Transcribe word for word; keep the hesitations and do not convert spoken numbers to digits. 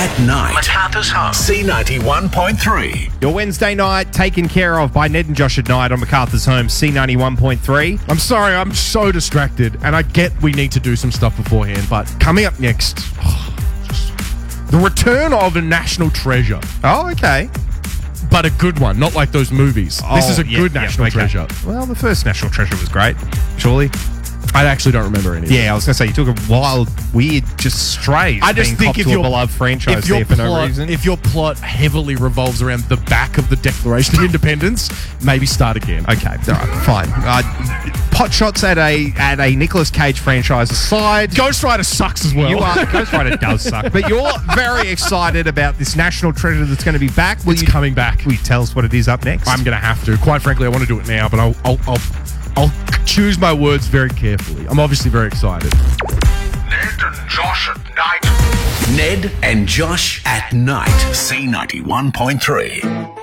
At night. MacArthur's Home. C ninety-one point three. Your Wednesday night taken care of by Ned and Josh at night on MacArthur's Home, C ninety-one point three. I'm sorry, I'm so distracted, and I get we need to do some stuff beforehand, but coming up next, the return of a national treasure, Oh, okay. but a good one, not like those movies. this is a Oh, yeah, good yeah, national okay. treasure. Well, the first National Treasure was great, surely. I actually don't remember any of it. Yeah, I was going to say, you took a wild, weird, just stray. I just being think copped if to a your beloved franchise if your there for no plot, reason. if your plot heavily revolves around the back of the Declaration of Independence, maybe start again. Okay, all right, fine. Uh, pot shots at a at a Nicolas Cage franchise aside. Ghost Rider sucks as well. You are Ghost Rider does suck, but you're very excited about this national treasure that's going to be back. Will It's you, coming back. will you tell us what it is up next? I'm going to have to. Quite frankly, I want to do it now, but I'll, I'll, I'll, I'll choose my words very carefully. I'm obviously very excited. Ned and Josh at night. Ned and Josh at night. C ninety-one point three.